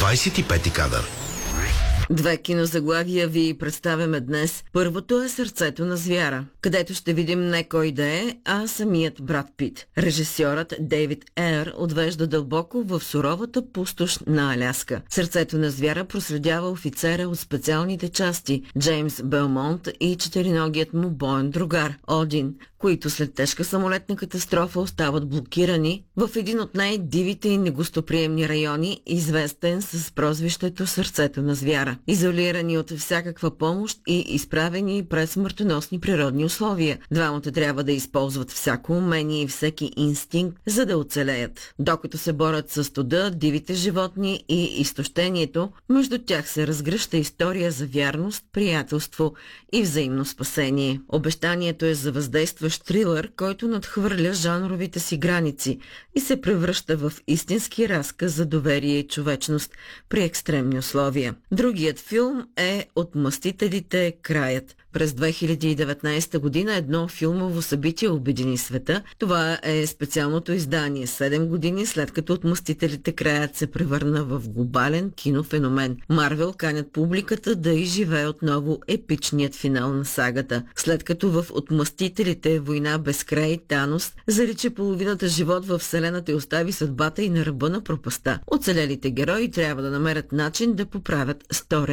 25 кадър. Две кинозаглавия ви представяме днес. Първото е "Сърцето на звяра", където ще видим не кой да е, а самият Брад Пит. Режисьорът Дейвид Ейър отвежда дълбоко в суровата пустош на Аляска. "Сърцето на звяра" проследява офицера от специалните части Джеймс Белмонт и четириногият му боен другар Один, които след тежка самолетна катастрофа остават блокирани в един от най-дивите и негостоприемни райони, известен с прозвището "Сърцето на звяра". Изолирани от всякаква помощ и изправени пред смъртоносни природни условия, двамата трябва да използват всяко умение и всеки инстинкт, за да оцелеят. Докато се борят с студа, дивите животни и изтощението, между тях се разгръща история за вярност, приятелство и взаимно спасение. Обещанието е за въздействащ трилър, който надхвърля жанровите си граници и се превръща в истински разказ за доверие и човечност при екстремни условия. Другият филм е "Отмъстителите. Краят". През 2019 година едно филмово събитие обедини света. Това е специалното издание 7 години след като "Отмъстителите. Краят" се превърна в глобален кинофеномен. Марвел канят публиката да изживее отново епичният финал на сагата. След като в "Отмъстителите. Война без край" Танос зарече половината живот във вселената и остави съдбата и на ръба на пропаста, оцелелите герои трябва да намерят начин да поправят сторен